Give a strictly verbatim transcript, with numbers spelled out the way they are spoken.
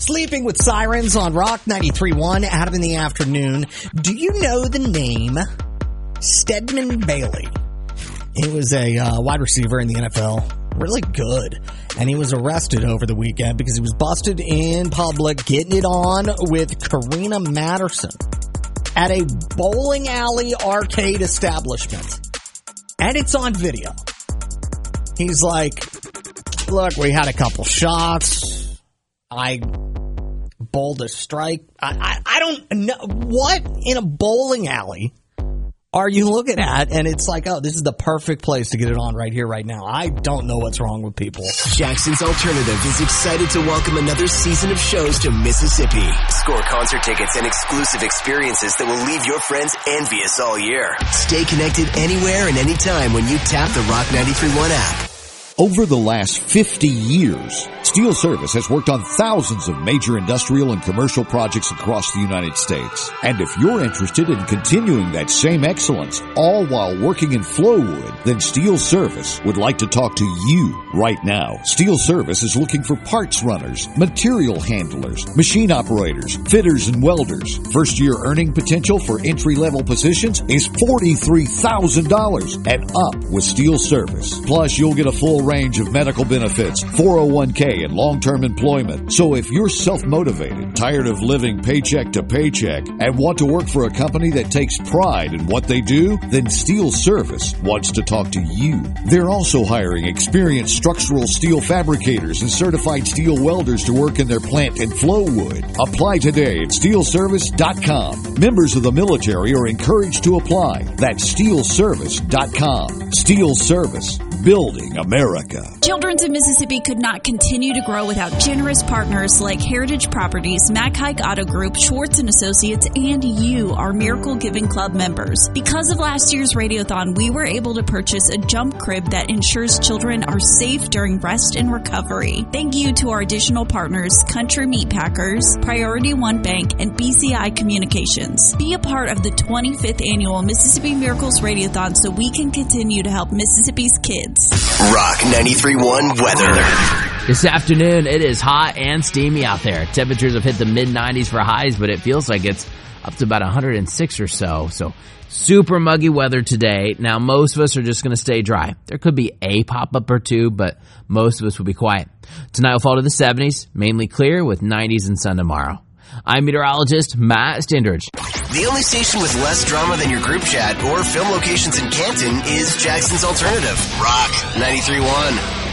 Sleeping with Sirens on Rock ninety-three point one, Adam in the afternoon. Do you know the name Stedman Bailey? He was a uh, wide receiver in the N F L. Really good. And he was arrested over the weekend because he was busted in public getting it on with Karina Matterson at a bowling alley arcade establishment. And it's on video. He's like, look, we had a couple shots. I bowled a strike. I, I, I don't know. What in a bowling alley are you looking at? And it's like, oh, this is the perfect place to get it on right here, right now. I don't know what's wrong with people. Jackson's Alternative is excited to welcome another season of shows to Mississippi. Score concert tickets and exclusive experiences that will leave your friends envious all year. Stay connected anywhere and anytime when you tap the Rock ninety-three point one app. Over the last fifty years, Steel Service has worked on thousands of major industrial and commercial projects across the United States. And if you're interested in continuing that same excellence, all while working in Flowwood, then Steel Service would like to talk to you right now. Steel Service is looking for parts runners, material handlers, machine operators, fitters, and welders. First year earning potential for entry-level positions is forty-three thousand dollars and up with Steel Service. Plus, you'll get a full range of medical benefits, four oh one k, and long-term employment. So if you're self-motivated, tired of living paycheck to paycheck, and want to work for a company that takes pride in what they do, then Steel Service wants to talk to you. They're also hiring experienced structural steel fabricators and certified steel welders to work in their plant in Flowwood. Apply today at steel service dot com. Members of the military are encouraged to apply. That's steel service dot com. Steel Service, building America. Children's in Mississippi could not continue to grow without generous partners like Heritage Properties, Mac Haik Auto Group, Schwartz and Associates, and you, our Miracle Giving Club members. Because of last year's Radiothon, we were able to purchase a jump crib that ensures children are safe during rest and recovery. Thank you to our additional partners, Country Meat Packers, Priority One Bank, and B C I Communications. Be a part of the twenty-fifth annual Mississippi Miracles Radiothon so we can continue to help Mississippi's kids. Rock ninety-three point one weather. This afternoon, it is hot and steamy out there. Temperatures have hit the mid nineties for highs, but it feels like it's up to about one hundred six or so. So super muggy weather today. Now, most of us are just going to stay dry. There could be a pop-up or two, but most of us will be quiet. Tonight will fall to the seventies, mainly clear with nineties and sun tomorrow. I'm meteorologist Matt Stindridge. The only station with less drama than your group chat or film locations in Canton is Jackson's Alternative. Rock ninety-three point one.